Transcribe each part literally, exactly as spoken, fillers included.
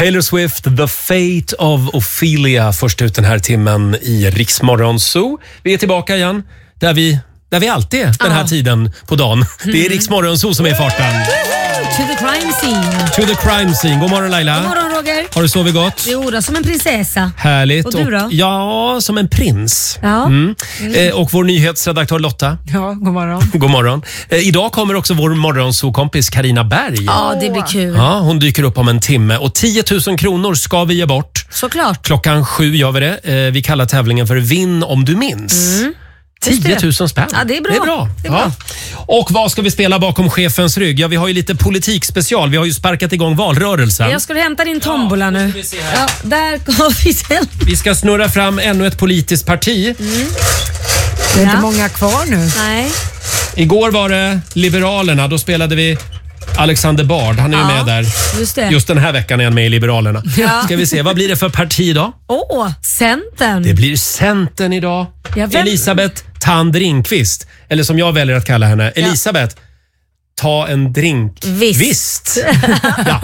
Taylor Swift, The Fate of Ophelia, först ut den här timmen i Rix Morgon Zoo. Vi är tillbaka igen, där vi, där vi alltid är den här ja. tiden på dagen. Det är Rix Morgon Zoo som är i farten. To the crime scene. To the crime scene. God morgon Laila. God morgon Roger. Har du sovit gott? Jo då, som en prinsessa. Härligt. Och du då? Och, ja, som en prins. Ja. Mm. Mm. Eh, och vår nyhetsredaktör Lotta. Ja, god morgon. God morgon. Eh, idag kommer också vår morgonsokompis Carina Berg. Ja, det blir kul. Ja, hon dyker upp om en timme. Och tio tusen kronor ska vi ge bort. Såklart. Klockan sju gör vi det. Eh, vi kallar tävlingen för Vinn om du minns. Mm. tio tusen spänn. Ja, det är bra. Det är bra. Det är bra. Ja. Och vad ska vi spela bakom chefens rygg? Ja, vi har ju lite politikspecial. Vi har ju sparkat igång valrörelsen. Jag ska hämta din tombola ja, nu. vi, se här. Ja, där har vi sen. Vi ska snurra fram ännu ett politiskt parti. Mm. Det är ja. inte många kvar nu. Nej. Igår var det Liberalerna. Då spelade vi Alexander Bard. Han är ju ja, med där. Just, det. Just den här veckan är han med i Liberalerna. Ja. Ska vi se, vad blir det för parti idag? Åh, oh, Centern. Det blir Centern idag. Ja, vem... Elisabeth Tand Ringqvist. Eller som jag väljer att kalla henne. Ja. Elisabeth, ta en drink. Visst. Visst. Ja.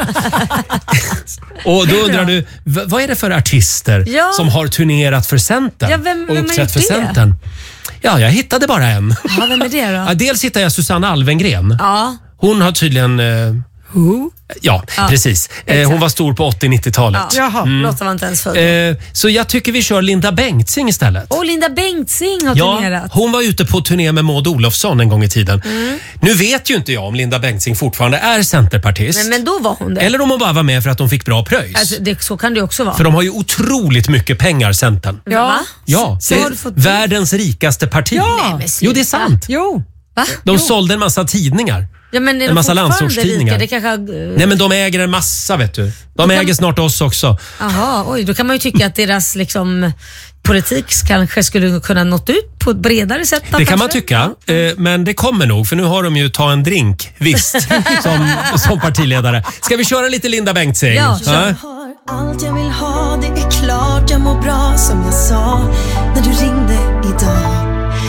Och då undrar du, v- vad är det för artister ja. som har turnerat för Centern? Ja, vem, vem och uppträtt för det? Centern? Ja, jag hittade bara en. Ja, vem är det då? Ja, dels hittade jag Susanne Alvengren. Ja. Hon har tydligen... Eh, Who? Ja, ja, precis. Eh, hon var stor på åttio-nittiotalet. Ja. Jaha, mm. Lotta var inte ens född. Eh, så jag tycker vi kör Linda Bengtzing istället. Åh, Linda Bengtzing har ja, turnerat. Hon var ute på turné med Maud Olofsson en gång i tiden. Mm. Nu vet ju inte jag om Linda Bengtzing fortfarande är centerpartist. Men, men då var hon det. Eller om hon bara var med för att de fick bra pröjs. Alltså, det, så kan det också vara. För de har ju otroligt mycket pengar, Centern. Ja, Va? ja så, det så är har du fått världens rikaste parti. Ja. Nej, jo, det är sant. Jo. Va? De jo. sålde en massa tidningar. Ja, men en massa landsortstidningar. Det kanske... Nej, men de äger en massa, vet du. De äger kan... snart oss också. Jaha, oj, då kan man ju tycka att deras liksom, politik kanske skulle kunna nått ut på ett bredare sätt. Det kan man tycka, eh, men det kommer nog, för nu har de ju ta en drink, visst, som, som partiledare. Ska vi köra lite Linda Bengtzing? Ja, ja. Jag har allt jag vill ha, det är klart jag mår bra som jag sa när du ringde idag.